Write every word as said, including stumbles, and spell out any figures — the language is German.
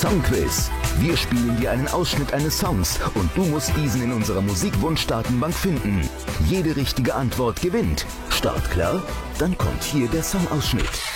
Songquiz. Wir spielen dir einen Ausschnitt eines Songs und du musst diesen in unserer Musikwunschdatenbank finden. Jede richtige Antwort gewinnt. Start klar? Dann kommt hier der Songausschnitt.